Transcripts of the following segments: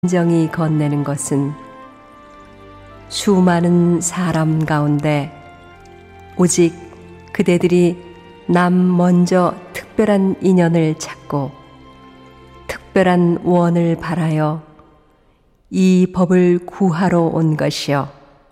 정이 건네는 것은 수많은 사람 가운데 오직 그대들이 남 먼저 특별한 인연을 찾고 특별한 원을 바라여 이 법을 구하러 온 것이요.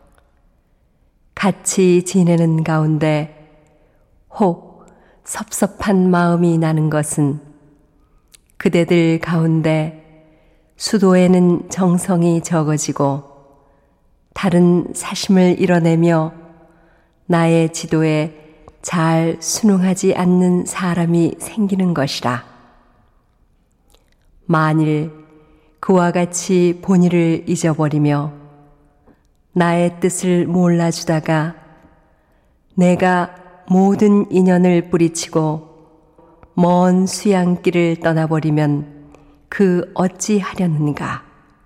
같이 지내는 가운데 혹 섭섭한 마음이 나는 것은 그대들 가운데 수도에는 정성이 적어지고 다른 사심을 이뤄내며 나의 지도에 잘 순응하지 않는 사람이 생기는 것이라. 만일 그와 같이 본의를 잊어버리며 나의 뜻을 몰라주다가 내가 모든 인연을 뿌리치고 먼 수양길을 떠나버리면 그 어찌하려는가.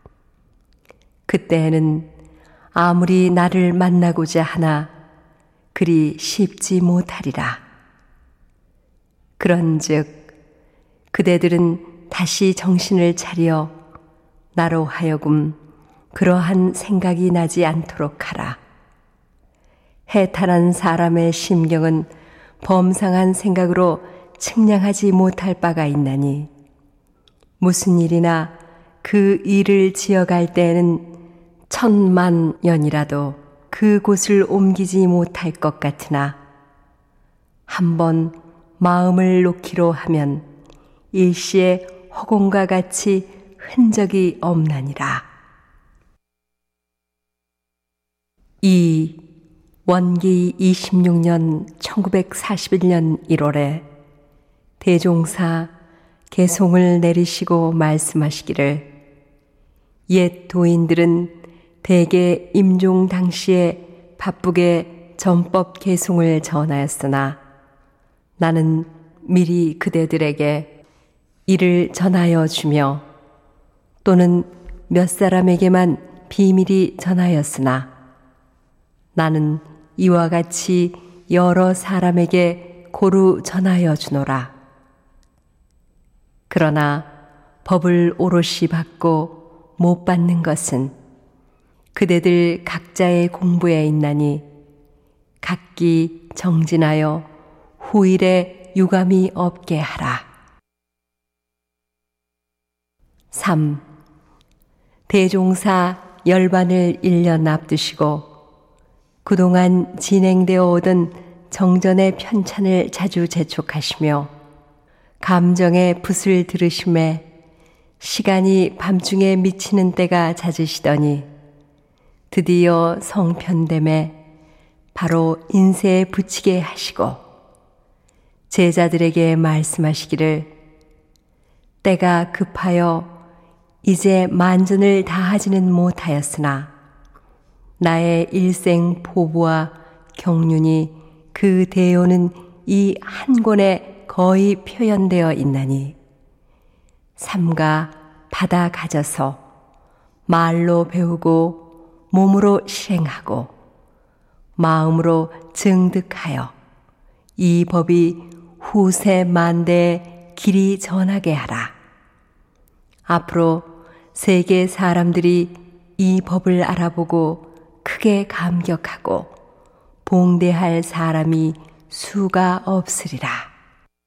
그때에는 아무리 나를 만나고자 하나 그리 쉽지 못하리라. 그런즉 그대들은 다시 정신을 차려 나로 하여금 그러한 생각이 나지 않도록 하라. 해탈한 사람의 심경은 범상한 생각으로 측량하지 못할 바가 있나니 무슨 일이나 그 일을 지어갈 때에는 10,000,000년이라도 그곳을 옮기지 못할 것 같으나 한번 마음을 놓기로 하면 일시의 허공과 같이 흔적이 없나니라. 이 원기 26년 1941년 1월에 대종사 개송을 내리시고 말씀하시기를 옛 도인들은 대개 임종 당시에 바쁘게 전법 개송을 전하였으나 나는 미리 그대들에게 이를 전하여 주며 또는 몇 사람에게만 비밀이 전하였으나 나는 이와 같이 여러 사람에게 고루 전하여 주노라. 그러나 법을 오롯이 받고 못 받는 것은 그대들 각자의 공부에 있나니 각기 정진하여 후일에 유감이 없게 하라. 3. 대종사 열반을 1년 앞두시고 그동안 진행되어 오던 정전의 편찬을 자주 재촉하시며 감정의 붓을 들으심에 시간이 밤중에 미치는 때가 잦으시더니 드디어 성편됨에 바로 인쇄에 붙이게 하시고 제자들에게 말씀하시기를 때가 급하여 이제 만전을 다하지는 못하였으나 나의 일생 포부와 경륜이 그 대요는 이 한 권에 거의 표현되어 있나니 삼가 받아 가져서 말로 배우고 몸으로 실행하고 마음으로 증득하여 이 법이 후세 만대에 길이 전하게 하라. 앞으로 세계 사람들이 이 법을 알아보고 크게 감격하고 봉대할 사람이 수가 없으리라.